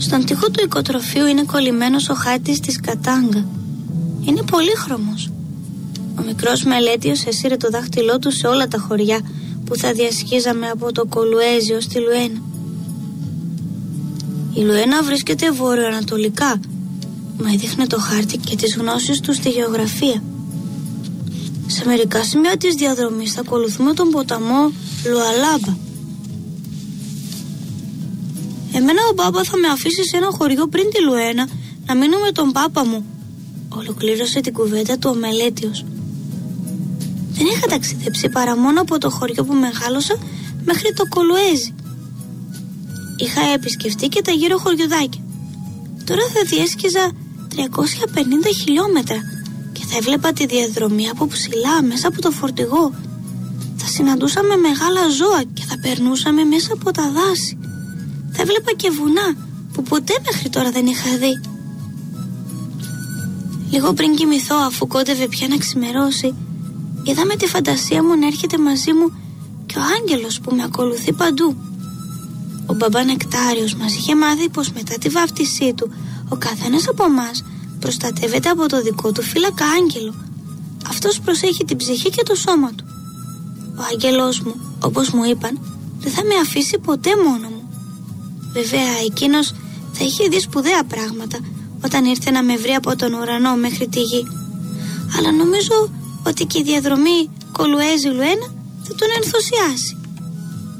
Στον τοίχο του οικοτροφείου είναι κολλημένος ο χάρτης της Κατάγκα. Είναι πολύχρωμος. Ο μικρός Μελέτιος εσύρε το δάχτυλό του σε όλα τα χωριά που θα διασχίζαμε από το Κολουέζι ως τη Λουένα. Η Λουένα βρίσκεται βορειοανατολικά. Μα έδειχνε το χάρτη και τις γνώσεις του στη γεωγραφία. Σε μερικά σημεία της διαδρομής θα ακολουθούμε τον ποταμό Λουαλάμπα. Εμένα ο μπάμπα θα με αφήσει σε ένα χωριό πριν τη Λουένα να μείνω με τον πάπα μου. Ολοκλήρωσε την κουβέντα του ο Μελέτιος. Δεν είχα ταξιδέψει παρά μόνο από το χωριό που μεγάλωσα μέχρι το Κολουέζι. Είχα επισκεφτεί και τα γύρω χωριουδάκια. Τώρα θα διέσχιζα 350 χιλιόμετρα και θα έβλεπα τη διαδρομή από ψηλά μέσα από το φορτηγό. Θα συναντούσαμε μεγάλα ζώα και θα περνούσαμε μέσα από τα δάση. Θα έβλεπα και βουνά που ποτέ μέχρι τώρα δεν είχα δει. Λίγο πριν κοιμηθώ, αφού κόντευε πια να ξημερώσει, είδα με τη φαντασία μου να έρχεται μαζί μου και ο άγγελος που με ακολουθεί παντού. Ο μπαμπά Νεκτάριος μας είχε μάθει πως μετά τη βάφτισή του ο καθένας από εμάς προστατεύεται από το δικό του φύλακα άγγελο. Αυτός προσέχει την ψυχή και το σώμα του. Ο άγγελός μου, όπως μου είπαν, δεν θα με αφήσει ποτέ μόνο μου. Βέβαια εκείνος θα είχε δει σπουδαία πράγματα όταν ήρθε να με βρει από τον ουρανό μέχρι τη γη. Αλλά νομίζω ότι και η διαδρομή Κολουέζι-Λουένα θα τον ενθουσιάσει.